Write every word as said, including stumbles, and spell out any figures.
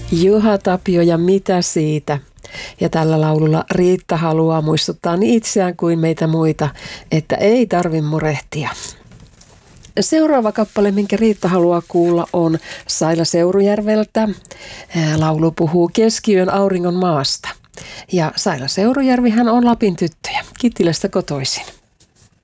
Juha Tapio ja mitä siitä? Ja tällä laululla Riitta haluaa muistuttaa niin itseään kuin meitä muita, että ei tarvi murehtia. Seuraava kappale, minkä Riitta haluaa kuulla, on Saila Seurujärveltä. Laulu puhuu keskiyön auringon maasta. Ja Saila Seurujärvihän on Lapin tyttöjä, Kittilästä kotoisin.